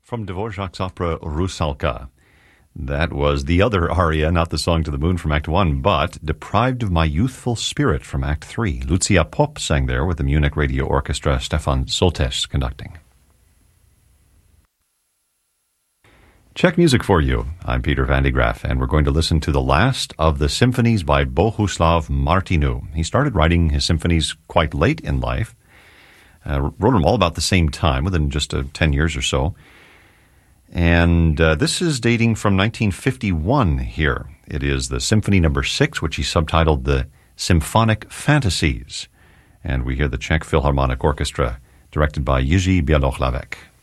From Dvorak's opera Rusalka. That was the other aria, not the Song to the Moon from Act 1, but Deprived of My Youthful Spirit from Act 3. Lucia Popp sang there with the Munich Radio Orchestra, Stefan Soltes conducting. Czech music for you. I'm Peter Van de Graaf, and we're going to listen to the last of the symphonies by Bohuslav Martinu. He started writing his symphonies quite late in life, wrote them all about the same time, within just 10 years or so. And this is dating from 1951 here. It is the Symphony No. 6, which he subtitled the Symphonic Fantasies. And we hear the Czech Philharmonic Orchestra, directed by Jiří Bělohlavek.